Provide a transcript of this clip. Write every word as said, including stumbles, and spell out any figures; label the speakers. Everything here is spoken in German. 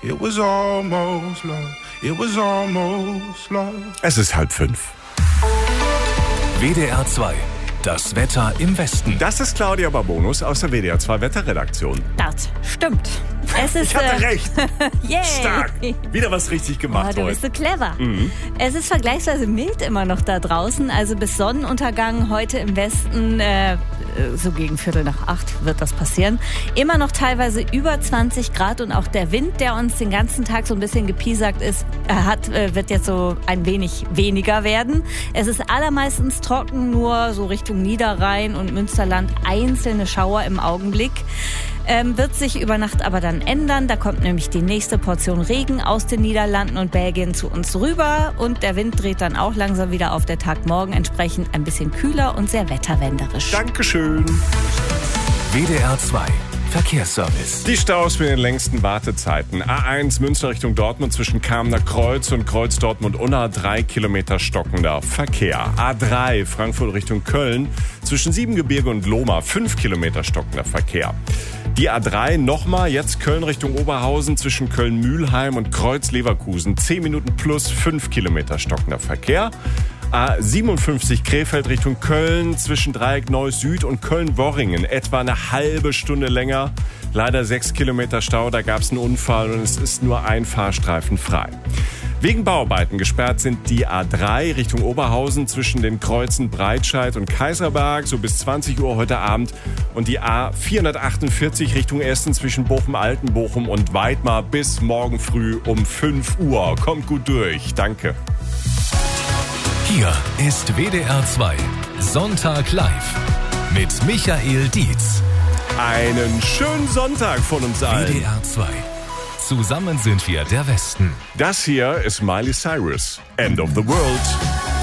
Speaker 1: It was almost love. It was almost love.
Speaker 2: Es ist halb fünf.
Speaker 3: W D R zwei. Das Wetter im Westen.
Speaker 2: Das ist Claudia Babonus aus der W D R zwei Wetterredaktion.
Speaker 4: Das stimmt. Es ist,
Speaker 2: Ich hatte
Speaker 4: äh,
Speaker 2: recht.
Speaker 4: Yay.
Speaker 2: Stark. Wieder was richtig gemacht
Speaker 4: Oh, du
Speaker 2: heute.
Speaker 4: bist so clever.
Speaker 2: Mhm.
Speaker 4: Es ist vergleichsweise mild immer noch da draußen. Also bis Sonnenuntergang heute im Westen, äh, so gegen Viertel nach acht wird das passieren. Immer noch teilweise über zwanzig Grad und auch der Wind, der uns den ganzen Tag so ein bisschen gepiesackt ist, äh, hat, äh, wird jetzt so ein wenig weniger werden. Es ist allermeistens trocken, nur so Richtung Niederrhein und Münsterland einzelne Schauer im Augenblick. Ähm, wird sich über Nacht aber dann ändern. Da kommt nämlich die nächste Portion Regen aus den Niederlanden und Belgien zu uns rüber. Und der Wind dreht dann auch langsam wieder auf. Der Tag morgen entsprechend ein bisschen kühler und sehr wetterwenderisch.
Speaker 2: Dankeschön.
Speaker 3: W D R zwei. Verkehrsservice.
Speaker 2: Die Staus mit den längsten Wartezeiten. A eins Münster Richtung Dortmund zwischen Kamener Kreuz und Kreuz Dortmund-Unna, drei Kilometer stockender Verkehr. A drei Frankfurt Richtung Köln zwischen Siebengebirge und Lohmar, fünf Kilometer stockender Verkehr. Die A drei nochmal, jetzt Köln Richtung Oberhausen zwischen Köln-Mülheim und Kreuz-Leverkusen, zehn Minuten plus fünf Kilometer stockender Verkehr. A siebenundfünfzig Krefeld Richtung Köln zwischen Dreieck Neuss Süd und Köln-Worringen etwa eine halbe Stunde länger. Leider sechs Kilometer Stau, da gab es einen Unfall und es ist nur ein Fahrstreifen frei. Wegen Bauarbeiten gesperrt sind die A drei Richtung Oberhausen zwischen den Kreuzen Breitscheid und Kaiserberg, so bis zwanzig Uhr heute Abend. Und die A vierhundertachtundvierzig Richtung Essen zwischen Bochum-Altenbochum und Weidmar bis morgen früh um fünf Uhr. Kommt gut durch. Danke.
Speaker 3: Hier ist W D R zwei. Sonntag live. Mit Michael Dietz.
Speaker 2: Einen schönen Sonntag von uns
Speaker 3: W D
Speaker 2: allen.
Speaker 3: R zwei. Zusammen sind wir der Westen.
Speaker 2: Das hier ist Miley Cyrus. End of the World.